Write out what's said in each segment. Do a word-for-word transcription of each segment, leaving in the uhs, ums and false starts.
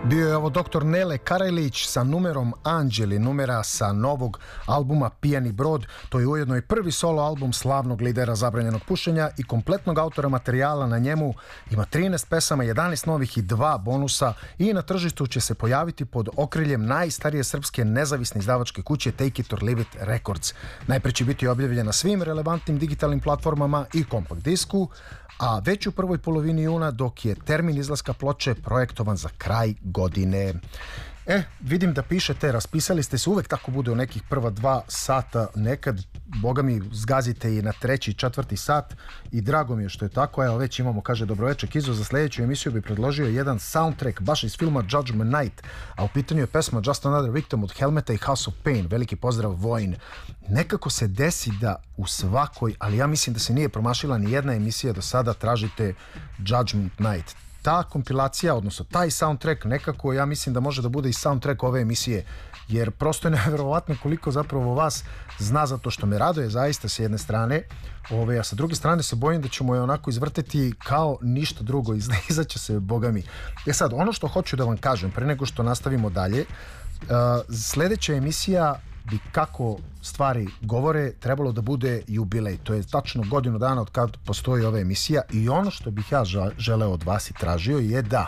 Bio je ovo doktor Nele Karajlić sa numerom Anđeli, numera sa novog albuma Pijani brod. To je ujedno i prvi solo album slavnog lidera zabranjenog pušenja i kompletnog autora materijala na njemu. Ima trinaest pesama, jedanaest novih i dva bonusa i na tržištu će se pojaviti pod okriljem najstarije srpske nezavisne izdavačke kuće Take It or Leave It Records. Najpre će biti objavljen na svim relevantnim digitalnim platformama i kompakt disku, a već u prvoj polovini juna, dok je termin izlaska ploče projektovan za kraj godine. E, vidim da pišete, raspisali ste se, uvek tako bude u nekih prva dva sata, nekad, boga mi, zgazite i na treći, četvrti sat i drago mi je što je tako. Evo, već imamo, kaže, dobroveče Kizo, za sljedeću emisiju bi predložio jedan soundtrack baš iz filma Judgment Night, a u pitanju je pesma Just Another Victim od Helmeta i House of Pain. Veliki pozdrav, Vojn. Nekako se desi da u svakoj, ali ja mislim da se nije promašila ni jedna emisija do sada, tražite Judgment Night. Ta kompilacija, odnosno taj soundtrack, nekako ja mislim da može da bude i soundtrack ove emisije, jer prosto je nevjerovatno koliko zapravo vas zna za to, što me raduje zaista s jedne strane, ove, a sa druge strane se bojim da ćemo je onako izvrteti kao ništa drugo, izaće se, boga mi. E sad, ono što hoću da vam kažem, pre nego što nastavimo dalje, uh, sljedeća emisija bi, kako stvari govore, trebalo da bude jubilej. To je tačno godinu dana od kad postoji ova emisija i ono što bih ja želeo od vas i tražio je da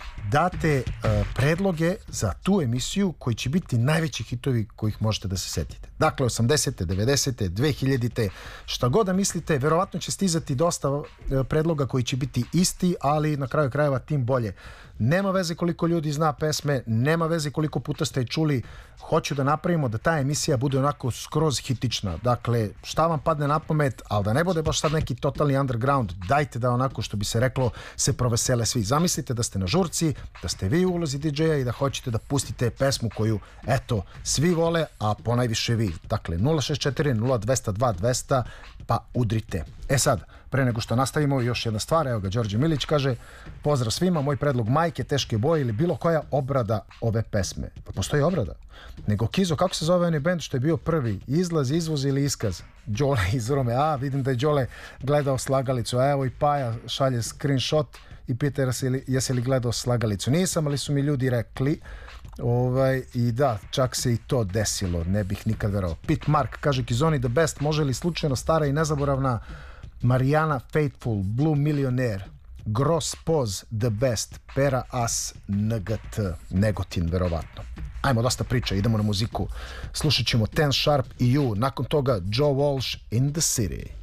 date uh, predloge za tu emisiju koji će biti najveći hitovi kojih možete da se setite. Dakle, osamdesete, devedesete, dve hiljadite, šta god da mislite, verovatno će stizati dosta uh, predloga koji će biti isti, ali na kraju krajeva tim bolje. Nema veze koliko ljudi zna pesme, nema veze koliko puta ste je čuli, hoću da napravimo da ta emisija bude onako skroz hitična. Dakle, šta vam padne na pamet, ali da ne bude baš sad neki totalni underground, dajte da onako, što bi se reklo, se provesele svi. Zamislite da ste na žurci, da ste vi u ulozi di džeja i da hoćete da pustite pesmu koju, eto, svi vole, a ponajviše vi. Dakle, nula šest četiri nula dva zero dva dvesta, pa udrite. E sad, pre nego što nastavimo, još jedna stvar, evo ga, Đorđe Milić kaže: pozdrav svima, moj predlog Majke, Teške boje ili bilo koja obrada ove pesme. Pa postoji obrada? Nego, Kizo, kako se zove onaj bend što je bio prvi? Izlaz, izvoz ili iskaz? Đole iz Rome. A, vidim da je Đole gledao slagalicu, a evo i Paja šalje screenshot i pita jesi li, jesi li gledao slagalicu. Nisam, ali su mi ljudi rekli. Ovaj, i da, čak se i to desilo, ne bih nikad verovao. Pit Mark kaže: Kizoni the best, može li slučajno stara i nezaboravna Marijana Faithful, Blue Millionaire, Gross Poz the best, Pera As N G T, Negotin verovatno. Ajmo, dosta priča, idemo na muziku. Slušat ćemo Ten Sharp i You, nakon toga Joe Walsh In The City.